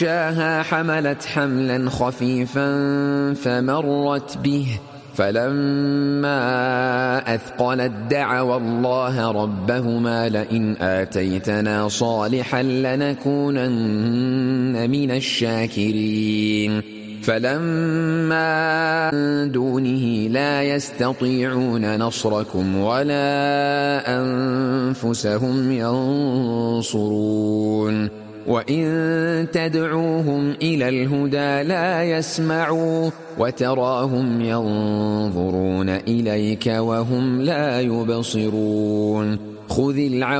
غشاها حملت حملا خفيفا فمرت به فلما أثقلت دعوا الله ربهما لئن آتيتنا صالحا لنكونن من الشاكرين فلما دونه لا يستطيعون نصركم ولا أنفسهم ينصرون وإن تدعوهم إلى الهدى لا يسمعوا وتراهم ينظرون إليك وهم لا يبصرون خذ العفو